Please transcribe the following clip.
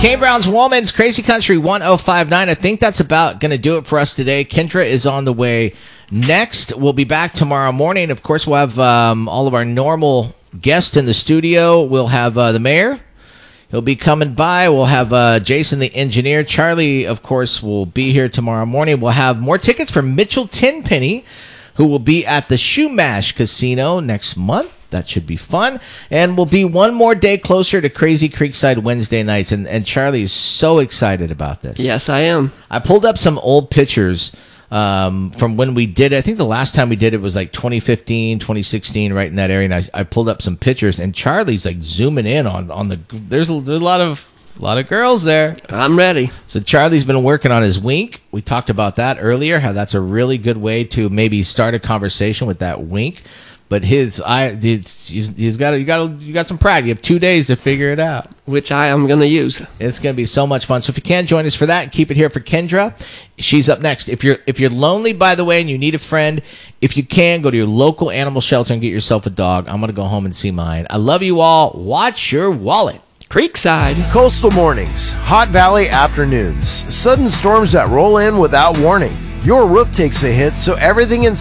Kane Brown's Woman's Crazy Country 1059. I think that's about going to do it for us today. Kendra is on the way next. We'll be back tomorrow morning. Of course, we'll have all of our normal guests in the studio. We'll have the mayor. He'll be coming by. We'll have Jason, the engineer. Charlie, of course, will be here tomorrow morning. We'll have more tickets for Mitchell Tenpenny, who will be at the Shoemash Casino next month. That should be fun. And we'll be one more day closer to Crazy Creekside Wednesday nights. And Charlie is so excited about this. Yes, I am. I pulled up some old pictures from when we did it. I think the last time we did it was like 2015, 2016, right in that area. And I pulled up some pictures, and Charlie's like zooming in on the. There's a lot of girls there. I'm ready. So Charlie's been working on his wink. We talked about that earlier. How that's a really good way to maybe start a conversation with that wink. But you got some pride. You have 2 days to figure it out, Which I am going to use. It's going to be so much fun. So if you can join us for that, keep it here for Kendra. She's up next. If you're lonely, by the way, and you need a friend, if you can, go to your local animal shelter and get yourself a dog. I'm going to go home and see mine. I love you all. Watch your wallet. Creekside. Coastal mornings, hot valley afternoons, sudden storms that roll in without warning. Your roof takes a hit, so everything inside